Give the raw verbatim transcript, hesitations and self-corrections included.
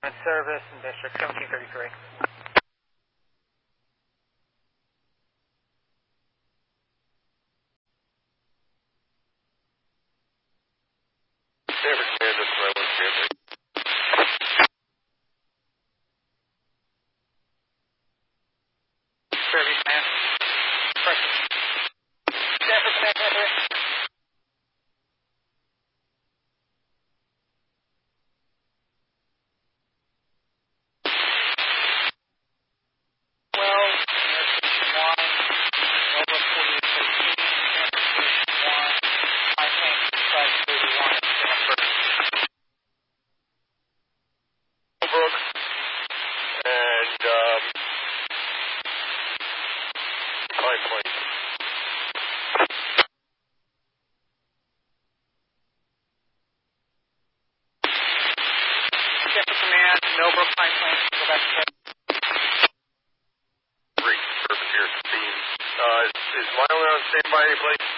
at service in District seventeen thirty-three. Stanford Command, this is my one Stanford. Service man. Pressure. Stanford Command, Stanford. Well, Station one, Nova forty-eight thirteen, Stanford Station one, my tank strike thirty-one, Stanford. Brook. And, um, Pine Point. Stanford Command, Millbrook, Pine Plains, go back to Great, perfect here at the scene. Uh, is, is Milan on standby any place?